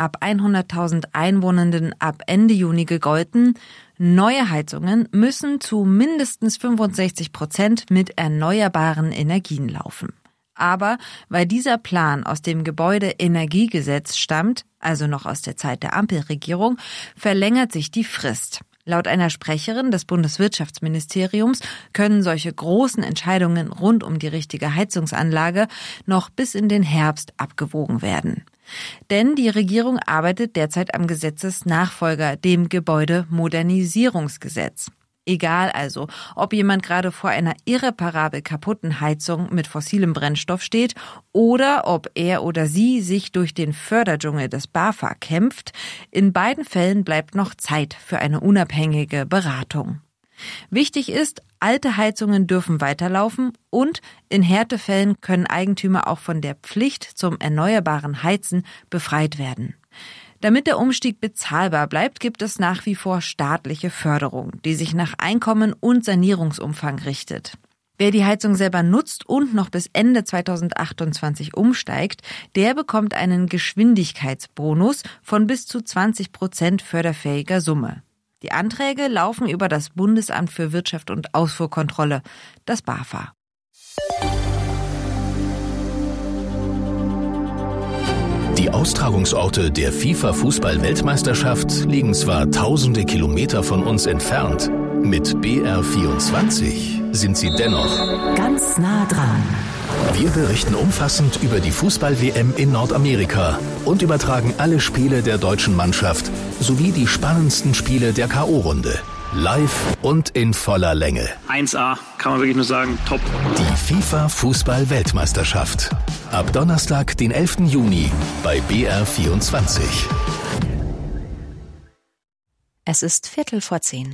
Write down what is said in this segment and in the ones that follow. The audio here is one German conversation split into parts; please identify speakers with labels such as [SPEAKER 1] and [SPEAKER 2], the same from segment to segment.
[SPEAKER 1] ab 100.000 Einwohnenden ab Ende Juni gegolten: Neue Heizungen müssen zu mindestens 65% mit erneuerbaren Energien laufen. Aber weil dieser Plan aus dem Gebäudeenergiegesetz stammt, also noch aus der Zeit der Ampelregierung, verlängert sich die Frist. Laut einer Sprecherin des Bundeswirtschaftsministeriums können solche großen Entscheidungen rund um die richtige Heizungsanlage noch bis in den Herbst abgewogen werden. Denn die Regierung arbeitet derzeit am Gesetzesnachfolger, dem Gebäudemodernisierungsgesetz. Egal also, ob jemand gerade vor einer irreparabel kaputten Heizung mit fossilem Brennstoff steht oder ob er oder sie sich durch den Förderdschungel des BAFA kämpft, in beiden Fällen bleibt noch Zeit für eine unabhängige Beratung. Wichtig ist, alte Heizungen dürfen weiterlaufen und in Härtefällen können Eigentümer auch von der Pflicht zum erneuerbaren Heizen befreit werden. Damit der Umstieg bezahlbar bleibt, gibt es nach wie vor staatliche Förderung, die sich nach Einkommen und Sanierungsumfang richtet. Wer die Heizung selber nutzt und noch bis Ende 2028 umsteigt, der bekommt einen Geschwindigkeitsbonus von bis zu 20% förderfähiger Summe. Die Anträge laufen über das Bundesamt für Wirtschaft und Ausfuhrkontrolle, das BAFA.
[SPEAKER 2] Die Austragungsorte der FIFA-Fußball-Weltmeisterschaft liegen zwar tausende Kilometer von uns entfernt, mit BR24 sind sie dennoch
[SPEAKER 3] ganz nah dran.
[SPEAKER 2] Wir berichten umfassend über die Fußball-WM in Nordamerika und übertragen alle Spiele der deutschen Mannschaft sowie die spannendsten Spiele der K.O.-Runde. Live und in voller Länge.
[SPEAKER 4] 1A, kann man wirklich nur sagen, top.
[SPEAKER 2] Die FIFA-Fußball-Weltmeisterschaft. Ab Donnerstag, den 11. Juni bei BR24.
[SPEAKER 3] Es ist 10:15.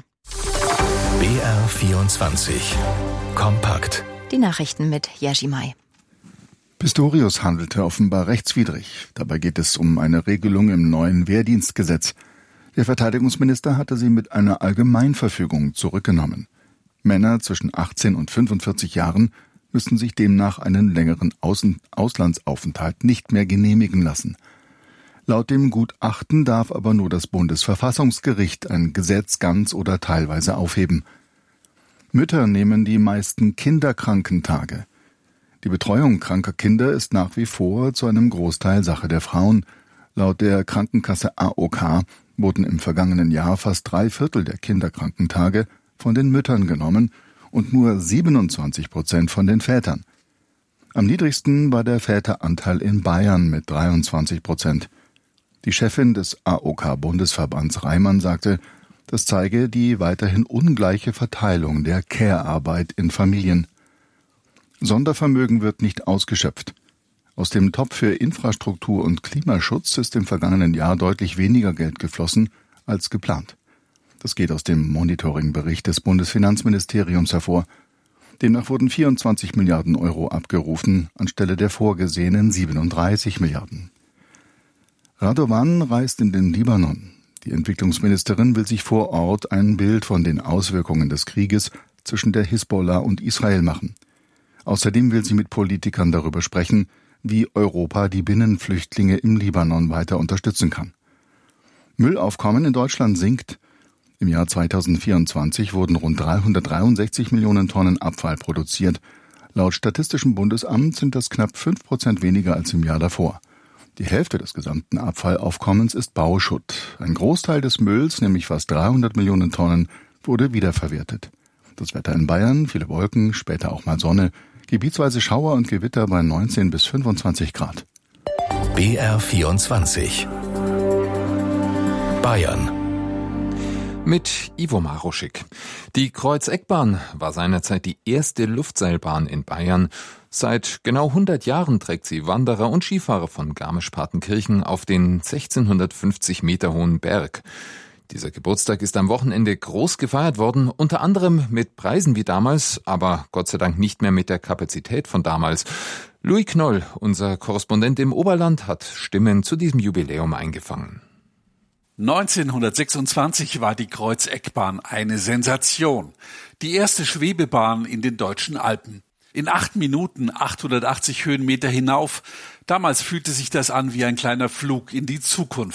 [SPEAKER 2] BR24. Kompakt.
[SPEAKER 3] Die Nachrichten mit Jerzy May.
[SPEAKER 5] Pistorius handelte offenbar rechtswidrig. Dabei geht es um eine Regelung im neuen Wehrdienstgesetz. Der Verteidigungsminister hatte sie mit einer Allgemeinverfügung zurückgenommen. Männer zwischen 18 und 45 Jahren müssen sich demnach einen längeren Auslandsaufenthalt nicht mehr genehmigen lassen. Laut dem Gutachten darf aber nur das Bundesverfassungsgericht ein Gesetz ganz oder teilweise aufheben. Mütter nehmen die meisten Kinderkrankentage. Die Betreuung kranker Kinder ist nach wie vor zu einem Großteil Sache der Frauen. Laut der Krankenkasse AOK wurden im vergangenen Jahr fast 3/4 der Kinderkrankentage von den Müttern genommen und nur 27% von den Vätern. Am niedrigsten war der Väteranteil in Bayern mit 23%. Die Chefin des AOK-Bundesverbands Reimann sagte, das zeige die weiterhin ungleiche Verteilung der Care-Arbeit in Familien. Sondervermögen wird nicht ausgeschöpft. Aus dem Topf für Infrastruktur und Klimaschutz ist im vergangenen Jahr deutlich weniger Geld geflossen als geplant. Das geht aus dem Monitoringbericht des Bundesfinanzministeriums hervor. Demnach wurden 24 Milliarden Euro abgerufen, anstelle der vorgesehenen 37 Milliarden. Radovan reist in den Libanon. Die Entwicklungsministerin will sich vor Ort ein Bild von den Auswirkungen des Krieges zwischen der Hisbollah und Israel machen. Außerdem will sie mit Politikern darüber sprechen, wie Europa die Binnenflüchtlinge im Libanon weiter unterstützen kann. Müllaufkommen in Deutschland sinkt. Im Jahr 2024 wurden rund 363 Millionen Tonnen Abfall produziert. Laut Statistischem Bundesamt sind das knapp 5% weniger als im Jahr davor. Die Hälfte des gesamten Abfallaufkommens ist Bauschutt. Ein Großteil des Mülls, nämlich fast 300 Millionen Tonnen, wurde wiederverwertet. Das Wetter in Bayern, viele Wolken, später auch mal Sonne, gebietsweise Schauer und Gewitter bei 19 bis 25 Grad.
[SPEAKER 2] BR24 Bayern
[SPEAKER 6] mit Ivo Maruschik. Die Kreuz-Eck-Bahn war seinerzeit die erste Luftseilbahn in Bayern. Seit genau 100 Jahren trägt sie Wanderer und Skifahrer von Garmisch-Partenkirchen auf den 1650 Meter hohen Berg. Dieser Geburtstag ist am Wochenende groß gefeiert worden, unter anderem mit Preisen wie damals, aber Gott sei Dank nicht mehr mit der Kapazität von damals. Louis Knoll, unser Korrespondent im Oberland, hat Stimmen zu diesem Jubiläum eingefangen.
[SPEAKER 7] 1926 war die Kreuz-Eck-Bahn eine Sensation. Die erste Schwebebahn in den deutschen Alpen. In 8 Minuten 880 Höhenmeter hinauf. Damals fühlte sich das an wie ein kleiner Flug in die Zukunft.